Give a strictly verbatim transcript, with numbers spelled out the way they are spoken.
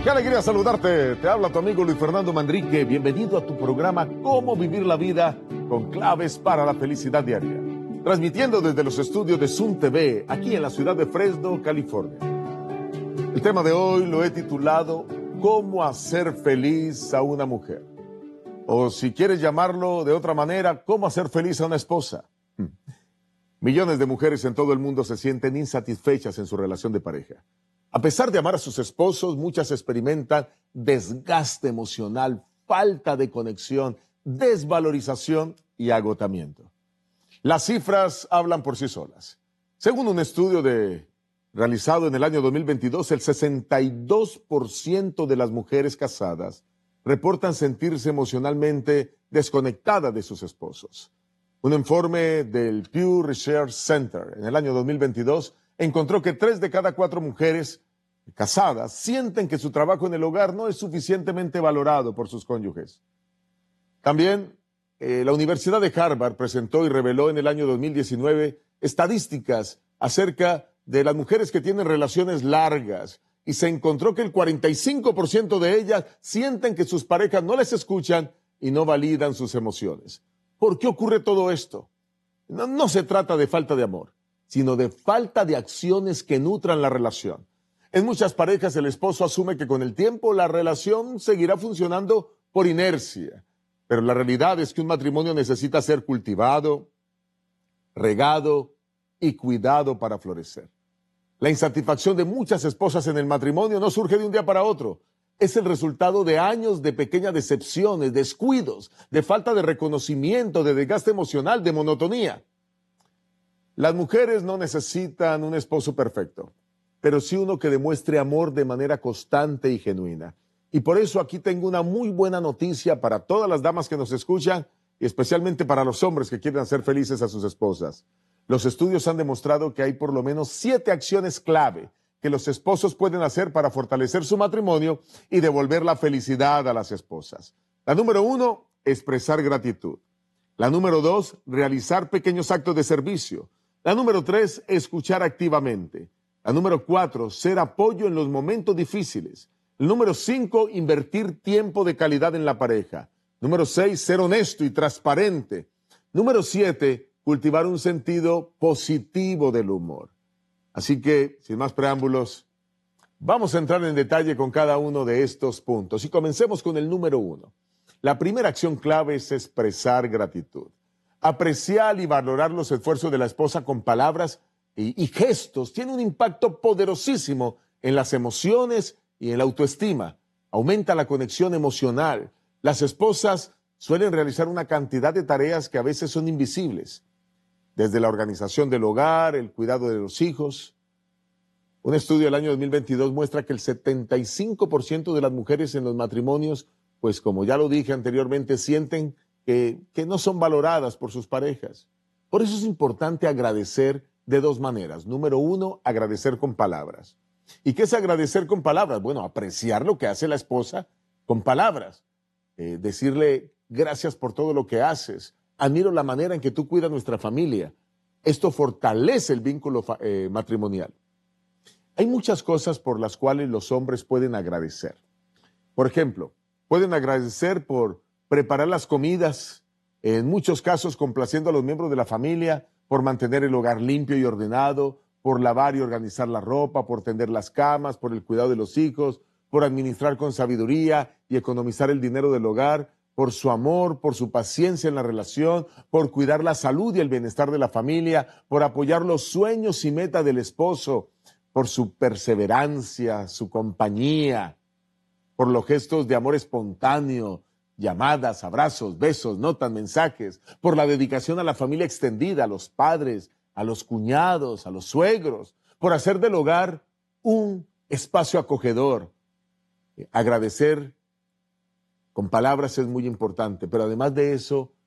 Qué alegría saludarte. Te habla tu amigo Luis Fernando Manrique. Bienvenido a tu programa Cómo vivir la vida con claves para la felicidad diaria. Transmitiendo desde los estudios de Zoom T V, aquí en la ciudad de Fresno, California. El tema de hoy lo he titulado ¿Cómo hacer feliz a una mujer? O si quieres llamarlo de otra manera, ¿cómo hacer feliz a una esposa? Millones de mujeres en todo el mundo se sienten insatisfechas en su relación de pareja. A pesar de amar a sus esposos, muchas experimentan desgaste emocional, falta de conexión, desvalorización y agotamiento. Las cifras hablan por sí solas. Según un estudio de, realizado en el año dos mil veintidós, el sesenta y dos por ciento de las mujeres casadas reportan sentirse emocionalmente desconectadas de sus esposos. Un informe del Pew Research Center en el año dos mil veintidós encontró que tres de cada cuatro mujeres casadas sienten que su trabajo en el hogar no es suficientemente valorado por sus cónyuges. También eh, la Universidad de Harvard presentó y reveló en el año dos mil diecinueve estadísticas acerca de las mujeres que tienen relaciones largas y se encontró que el cuarenta y cinco por ciento de ellas sienten que sus parejas no les escuchan y no validan sus emociones. ¿Por qué ocurre todo esto? No, no se trata de falta de amor, sino de falta de acciones que nutran la relación. En muchas parejas el esposo asume que con el tiempo la relación seguirá funcionando por inercia, pero la realidad es que un matrimonio necesita ser cultivado, regado y cuidado para florecer. La insatisfacción de muchas esposas en el matrimonio no surge de un día para otro. Es el resultado de años de pequeñas decepciones, descuidos, de falta de reconocimiento, de desgaste emocional, de monotonía. Las mujeres no necesitan un esposo perfecto, pero sí uno que demuestre amor de manera constante y genuina. Y por eso aquí tengo una muy buena noticia para todas las damas que nos escuchan y especialmente para los hombres que quieren hacer felices a sus esposas. Los estudios han demostrado que hay por lo menos siete acciones clave que los esposos pueden hacer para fortalecer su matrimonio y devolver la felicidad a las esposas. La número uno, expresar gratitud. La número dos, realizar pequeños actos de servicio. La número tres, escuchar activamente. La número cuatro, ser apoyo en los momentos difíciles. El número cinco, invertir tiempo de calidad en la pareja. Número seis, ser honesto y transparente. Número siete, cultivar un sentido positivo del humor. Así que, sin más preámbulos, vamos a entrar en detalle con cada uno de estos puntos. Y comencemos con el número uno. La primera acción clave es expresar gratitud. Apreciar y valorar los esfuerzos de la esposa con palabras y, y gestos tiene un impacto poderosísimo en las emociones y en la autoestima. Aumenta la conexión emocional. Las esposas suelen realizar una cantidad de tareas que a veces son invisibles, desde la organización del hogar, el cuidado de los hijos. Un estudio del año dos mil veintidós muestra que el setenta y cinco por ciento de las mujeres en los matrimonios, pues como ya lo dije anteriormente, sienten que, que no son valoradas por sus parejas. Por eso es importante agradecer de dos maneras. Número uno, agradecer con palabras. ¿Y qué es agradecer con palabras? Bueno, apreciar lo que hace la esposa con palabras. Eh, decirle gracias por todo lo que haces. Admiro la manera en que tú cuidas nuestra familia. Esto fortalece el vínculo eh, matrimonial. Hay muchas cosas por las cuales los hombres pueden agradecer. Por ejemplo, pueden agradecer por preparar las comidas, en muchos casos complaciendo a los miembros de la familia, por mantener el hogar limpio y ordenado, por lavar y organizar la ropa, por tender las camas, por el cuidado de los hijos, por administrar con sabiduría y economizar el dinero del hogar, por su amor, por su paciencia en la relación, por cuidar la salud y el bienestar de la familia, por apoyar los sueños y metas del esposo, por su perseverancia, su compañía, por los gestos de amor espontáneo, llamadas, abrazos, besos, notas, mensajes, por la dedicación a la familia extendida, a los padres, a los cuñados, a los suegros, por hacer del hogar un espacio acogedor. Agradecer con palabras es muy importante, pero además de eso,